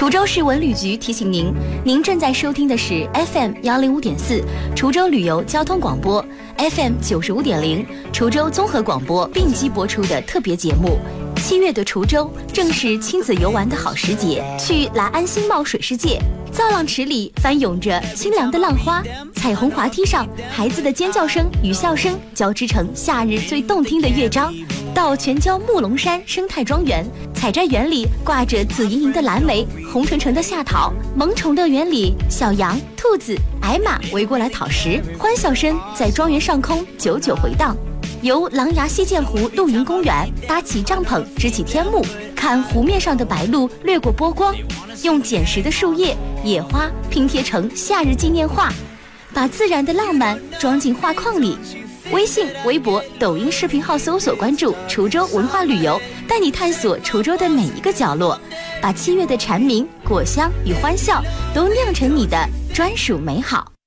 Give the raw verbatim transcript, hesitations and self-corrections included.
滁州市文旅局提醒您，您正在收听的是 F M 幺零五点四滁州旅游交通广播 ，F M 九十五点零滁州综合广播并机播出的特别节目。七月的滁州正是亲子游玩的好时节，去来安新茂水世界，造浪池里翻涌着清凉的浪花，彩虹滑梯上孩子的尖叫声与笑声交织成夏日最动听的乐章。到全椒木龙山生态庄园，采摘园里挂着紫莹莹的蓝莓，红橙橙的夏桃，萌宠乐园里小羊、兔子、矮马围过来讨食，欢笑声在庄园上空久久回荡。由狼牙溪涧湖露营公园搭起帐篷支起天幕，看湖面上的白鹭掠过波光，用捡拾的树叶、野花拼贴成夏日纪念画，把自然的浪漫装进画框里。微信、微博、抖音视频号搜索关注滁州文化旅游，带你探索滁州的每一个角落，把七月的蝉鸣、果香与欢笑都酿成你的专属美好。